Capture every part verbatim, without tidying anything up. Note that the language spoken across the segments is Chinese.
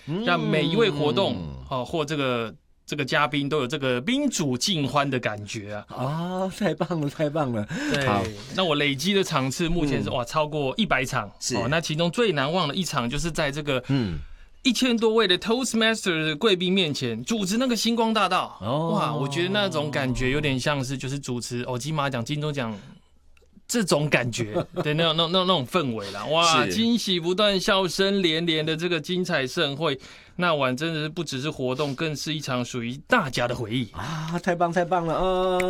让每一位活动哦或这个这个嘉宾都有这个宾主尽欢的感觉啊！ 哦，太棒了，太棒了！ 对， 好， 那我累积的场次目前是、嗯、哇超过一百场， 是哦，那其中最难忘的一场就是在这个嗯。 一千多位的 Toastmaster 贵宾面前主持那个星光大道，哦、哇，我觉得那种感觉有点像是就是主持哦金马奖、金钟奖这种感觉，对，那种那那那种氛围啦，哇，惊喜不断，笑声连连的这个精彩盛会，那晚真的是不只是活动，更是一场属于大家的回忆啊！太棒太棒了啊！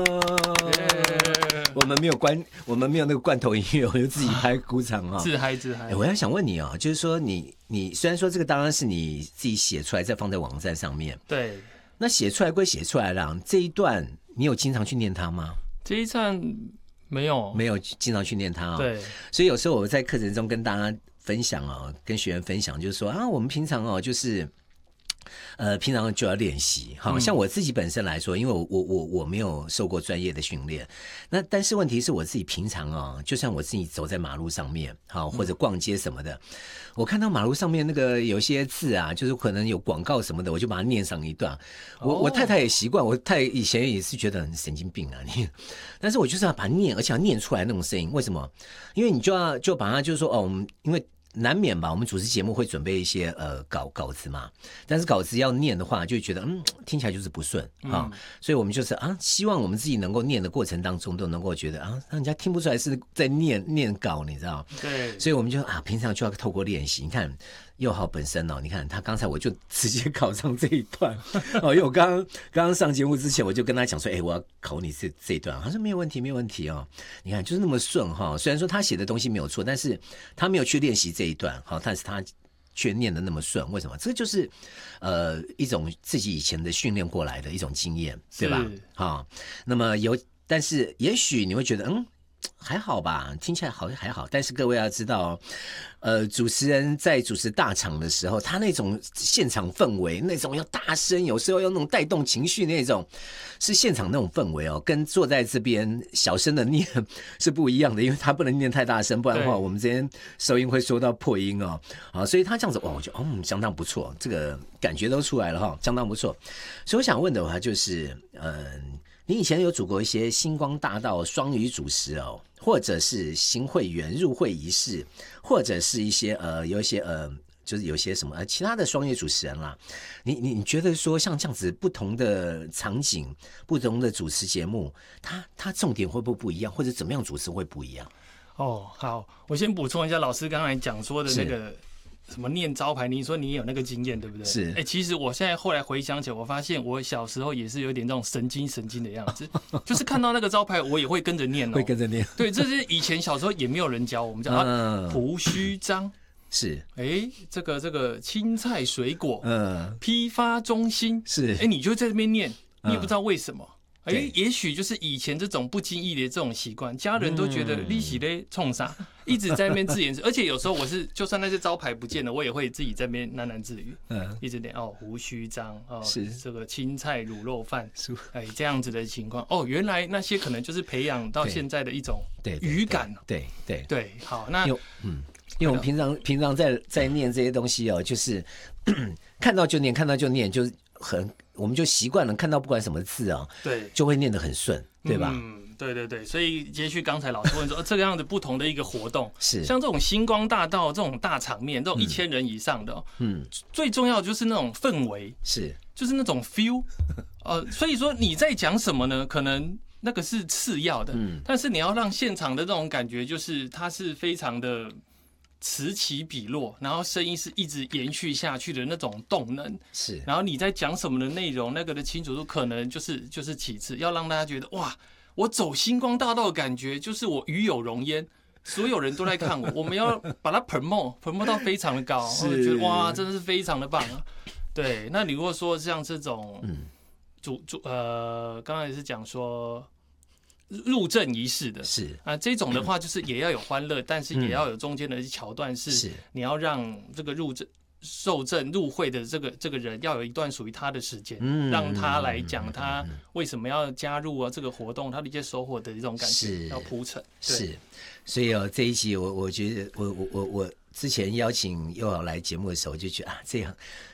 我们没有关，我们没有那个罐头音乐，我就自己拍鼓掌啊， 自嗨自嗨。 我要想问你啊，就是说你你虽然说这个当然是你自己写出来，再放在网站上面， 对， 那写出来归写出来了，这一段你有经常去念它吗？ 这一段没有， 没有经常去念它啊。 对， 所以有时候我在课程中跟大家分享啊，跟学员分享，就是说啊，我们平常哦，就是。呃，平常就要练习，好像我自己本身来说，因为我我我我没有受过专业的训练，那但是问题是我自己平常啊，就像我自己走在马路上面，好或者逛街什么的，我看到马路上面那个有些字啊，就是可能有广告什么的，我就把它念上一段。我我太太也习惯，我太太以前也是觉得很神经病啊，你，但是我就是要把它念，而且要念出来那种声音，为什么？因为你就要就把它就是说哦，我们因为。难免吧，我们主持节目会准备一些呃稿稿子嘛，但是稿子要念的话，就觉得嗯听起来就是不顺啊、嗯，所以我们就是啊，希望我们自己能够念的过程当中都能够觉得啊，让人家听不出来是在念念稿，你知道？ 对， 所以我们就啊，平常就要透过练习。你看佑豪本身哦，你看他刚才我就直接考上这一段哦，因为我刚刚刚刚上节目之前我就跟他讲说，哎、欸，我要考你这这一段，他说没有问题，没有问题哦。你看就是那么顺哈、哦，虽然说他写的东西没有错，但是他没有去练习这一段，好，但是他却念得那么顺，为什么？这就是呃一种自己以前的训练过来的一种经验，对吧？好，那么有，但是也许你会觉得，嗯。还好吧，听起来好像还好，但是各位要知道，呃，主持人在主持大场的时候，他那种现场氛围，那种要大声，有时候要那种带动情绪那种，是现场那种氛围哦，跟坐在这边小声的念是不一样的，因为他不能念太大声，不然的话，我们这边收音会收到破音哦。好，所以他这样子，哇，我觉得嗯，相当不错，这个感觉都出来了哈，相当不错。所以我想问的话就是，嗯。你以前有组过一些星光大道双语主持哦，或者是新会员入会仪式，或者是一些呃有一些呃就是有些什么呃其他的双语主持人啦。你你你觉得说像这样子不同的场景、不同的主持节目，它它重点会不会不一样，或者怎么样主持会不一样？ 哦，好，我先补充一下老师刚才讲说的那个。什么念招牌？你说你也有那个经验，对不对？ 是。 哎、欸，其实我现在后来回想起来，我发现我小时候也是有点这种神经神经的样子，就是看到那个招牌，我也会跟着念哦、喔， 会跟着念。 对，这是以前小时候也没有人教我们，叫啊胡须章。 是。 哎、欸，这个这个青菜水果， 嗯， 批发中心是。 哎、欸，你就在这边念，你也不知道为什么。哎、欸，也许就是以前这种不经意的这种习惯，家人都觉得你是在冲啥，一直在那边自言自语。而且有时候我是，就算那些招牌不见了，我也会自己在那边喃喃自语，嗯，一直念哦，胡须章哦，是这个青菜卤肉饭，哎，这样子的情况。哦，原来那些可能就是培养到现在的一种语感。 对对 对, 对, 对， 好，那嗯，因为我们平常平常在在念这些东西哦，就是看到就念，看到就念，就是很。我们就习惯了看到不管什么字啊，对，就会念得很顺，对吧？ 嗯，对对对，所以接续刚才老师问说，这个样子不同的一个活动， 是像这种星光大道这种大场面，这种一千人以上的、喔，嗯，最重要的就是那种氛围， 是， 就是那种 feel， 呃，所以说你在讲什么呢？可能那个是次要的，嗯，但是你要让现场的这种感觉，就是它是非常的。此起彼落，然后声音是一直延续下去的那种动能， 是。 然后你在讲什么的内容，那个的清楚度可能就是就是其次，要让大家觉得哇，我走星光大道的感觉就是我与有荣焉，所有人都在看我，我们要把它 promote promote 到非常的高，我觉得哇，真的是非常的棒啊。对，那你如果说像这种，嗯，主主呃，刚才是讲说。入阵仪式的是啊，这种的话就是也要有欢乐，但是也要有中间的桥段，是你要让这个入阵受证入会的这个这个人要有一段属于他的时间，嗯，让他来讲他为什么要加入啊这个活动，他的一些收获的一种感觉要铺陈。 是，所以哦这一集我我觉得我我我我之前邀请佑豪来节目的时候就觉得啊这样